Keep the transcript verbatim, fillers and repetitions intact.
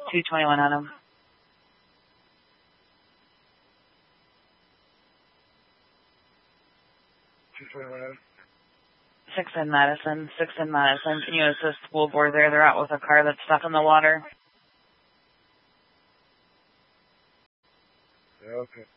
two twenty-one Adam. two twenty-one Adam. Six in Madison. Six in Madison. Can you assist school board there? They're out with a car that's stuck in the water. Yeah, okay.